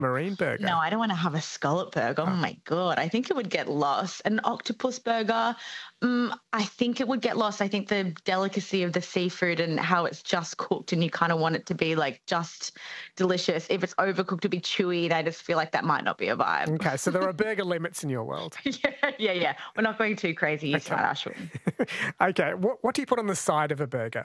marine No, burger? I don't want to have a scallop burger. Oh Oh, my God. I think it would get lost. An octopus burger, I think it would get lost. I think the delicacy of the seafood and how it's just cooked and you kind of want it to be like just delicious. If it's overcooked to be chewy, and I just feel like that might not be a vibe. okay, so there are burger limits in your world. Yeah. We're not going too crazy Okay. tonight, Ashwin. Okay, what do you put on the side of a burger?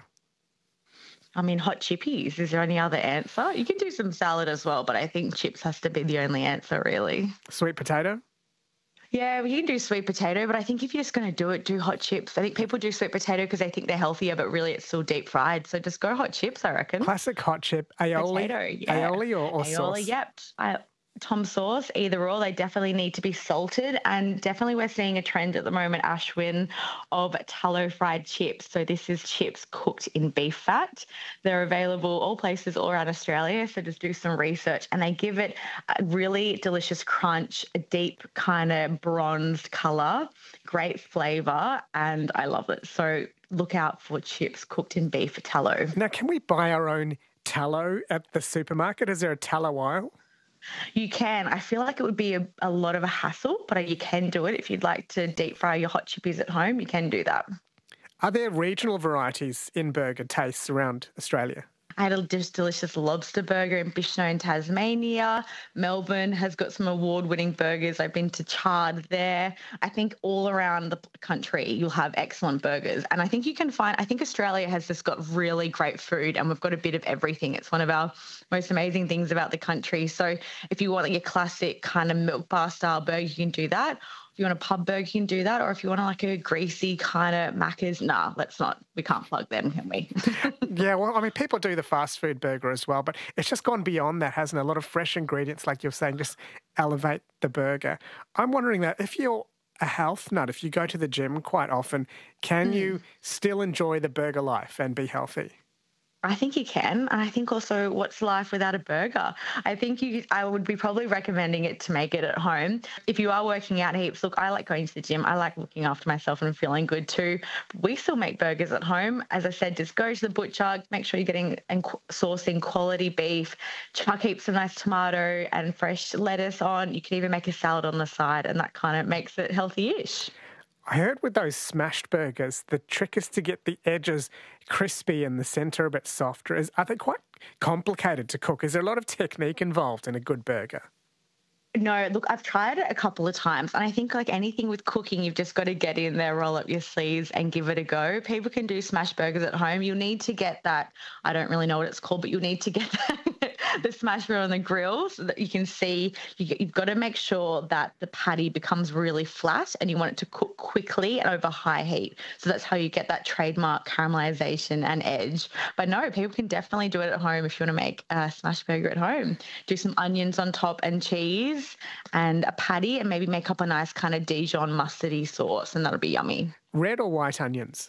I mean, hot chippies. Is there any other answer? You can do some salad as well, but I think chips has to be the only answer, really. Sweet potato? Yeah, we can do sweet potato, but I think if you're just going to do it, do hot chips. I think people do sweet potato because they think they're healthier, but really it's still deep fried. So just go hot chips, I reckon. Classic hot chip. Aioli? Potato, yeah. Aioli or Aioli, sauce? yep. Tom sauce, either or. They definitely need to be salted. And definitely we're seeing a trend at the moment, Ashwin, of tallow fried chips. So this is chips cooked in beef fat. They're available all places all around Australia. So just do some research. And they give it a really delicious crunch, a deep kind of bronzed colour, great flavour. And I love it. So look out for chips cooked in beef tallow. Now, can we buy our own tallow at the supermarket? Is there a tallow aisle? You can. I feel like it would be a lot of a hassle, but you can do it. If you'd like to deep fry your hot chippies at home, you can do that. Are there regional varieties in burger tastes around Australia? I had a just delicious lobster burger in Bishno in Tasmania. Melbourne has got some award-winning burgers. I've been to Chard there. I think all around the country you'll have excellent burgers. And I think you can find, I think Australia has just got really great food and we've got a bit of everything. It's one of our most amazing things about the country. So if you want your classic kind of milk bar style burger, you can do that. If you want a pub burger, you can do that. Or if you want like a greasy kind of Macca's, let's not. We can't plug them, can we? Yeah, well, I mean, people do the fast food burger as well, but it's just gone beyond that, hasn't it? A lot of fresh ingredients, like you're saying, just elevate the burger. I'm wondering that if you're a health nut, if you go to the gym quite often, can you still enjoy the burger life and be healthy? I think you can. And I think also, what's life without a burger? I would be probably recommending it to make it at home. If you are working out heaps, look, I like going to the gym. I like looking after myself and feeling good too. We still make burgers at home. As I said, just go to the butcher, make sure you're getting and sourcing quality beef, chuck heaps of nice tomato and fresh lettuce on. You can even make a salad on the side and that kind of makes it healthy-ish. I heard with those smashed burgers, the trick is to get the edges crispy and the centre a bit softer. Are they quite complicated to cook? Is there a lot of technique involved in a good burger? No, look, I've tried it a couple of times, and I think like anything with cooking, you've just got to get in there, roll up your sleeves and give it a go. People can do smash burgers at home. You'll need to get that, I don't really know what it's called, but you'll need to get that, the smash burger on the grill so that you can see, you've got to make sure that the patty becomes really flat and you want it to cook quickly and over high heat. So that's how you get that trademark caramelization and edge. But no, people can definitely do it at home if you want to make a smash burger at home. Do some onions on top and cheese and a patty and maybe make up a nice kind of Dijon mustardy sauce and that'll be yummy. Red or white onions?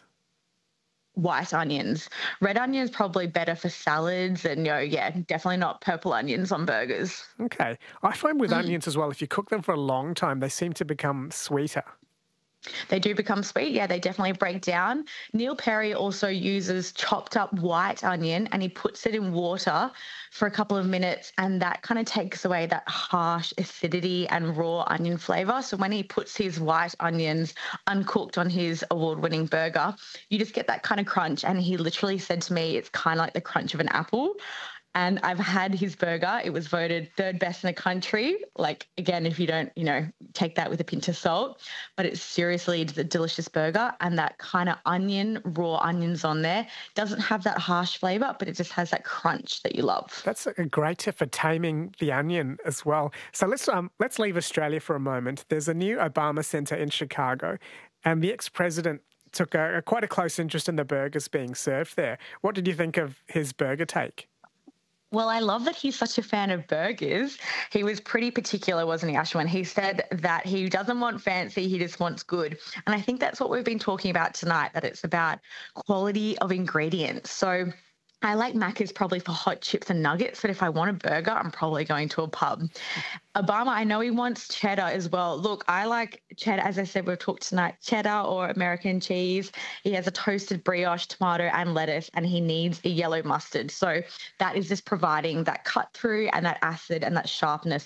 White onions. Red onions probably better for salads and, definitely not purple onions on burgers. Okay. I find with onions as well, if you cook them for a long time, they seem to become sweeter. They do become sweet. Yeah, they definitely break down. Neil Perry also uses chopped up white onion and he puts it in water for a couple of minutes and that kind of takes away that harsh acidity and raw onion flavour. So when he puts his white onions uncooked on his award-winning burger, you just get that kind of crunch. And he literally said to me, it's kind of like the crunch of an apple. And I've had his burger. It was voted third best in the country. Like, again, if you don't, take that with a pinch of salt. But it's seriously a delicious burger. And that kind of raw onions on there doesn't have that harsh flavour, but it just has that crunch that you love. That's a great tip for taming the onion as well. So let's leave Australia for a moment. There's a new Obama Centre in Chicago and the ex-president took quite a close interest in the burgers being served there. What did you think of his burger take? Well, I love that he's such a fan of burgers. He was pretty particular, wasn't he, Ashwin? He said that he doesn't want fancy, he just wants good. And I think that's what we've been talking about tonight, that it's about quality of ingredients. So I like Macca's probably for hot chips and nuggets, but if I want a burger, I'm probably going to a pub. Obama, I know he wants cheddar as well. Look, I like cheddar. As I said, we've talked tonight, cheddar or American cheese. He has a toasted brioche, tomato, and lettuce, and he needs a yellow mustard. So that is just providing that cut through and that acid and that sharpness